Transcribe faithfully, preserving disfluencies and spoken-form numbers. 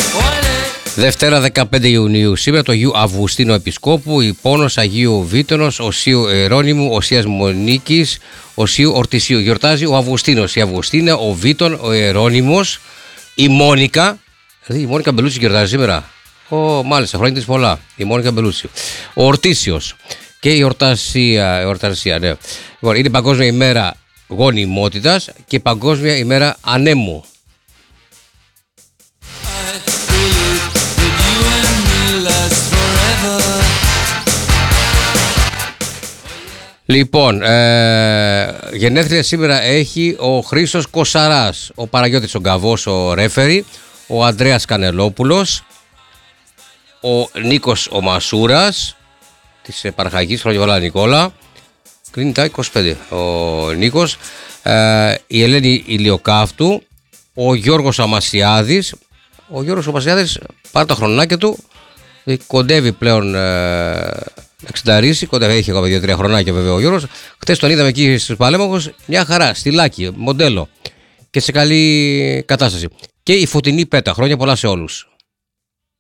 Δευτέρα δεκαπέντε Ιουνίου σήμερα το Αγίου Αυγουστίνου Επισκόπου, η Πόνος Αγίου Βίτονος, Οσίου Ερώνυμου, Οσίας Μονίκης, Οσίου Ορτισίου. Γιορτάζει ο Αυγουστίνος, η Αυγουστίνα, ο Βίτον, ο Ερώνυμος, η Μόνικα. Δηλαδή η Μόνικα Μπελούτσι γιορτάζει σήμερα. Ο, μάλιστα, χρόνια της πολλά. Η Μόνικα Μπελούτσι. Ο Ορτίσιος και η Ορτασία. Η Ορτασία, ναι. Λοιπόν, είναι Παγκόσμια ημέρα γονιμότητας και Παγκόσμια ημέρα ανέμου. Λοιπόν, ε, γενέθλια σήμερα έχει ο Χρήστος Κοσαράς, ο Παναγιώτης ο Γκαβός, ο Ρέφερη, ο Ανδρέας Κανελόπουλος, ο Νίκος ο Μασούρας, της Παραχαϊκής, χρόνια πολλά Νικόλα, κλείνει τα είκοσι πέντε ο Νίκος, ε, η Ελένη Ηλιοκάφτου, ο Γιώργος Αμασιάδης, ο Γιώργος Αμασιάδης πάρει τα χρονάκια του, κοντεύει πλέον ε, εξενταρίσει, κοντεύει, έχει ακόμα δύο τρία χρονάκια βέβαια ο Γιώργος. Χτες τον είδαμε εκεί στους Παλέμαχους, μια χαρά, στυλάκι, μοντέλο και σε καλή κατάσταση. Και η Φωτεινή Πέτα, χρόνια πολλά σε όλους.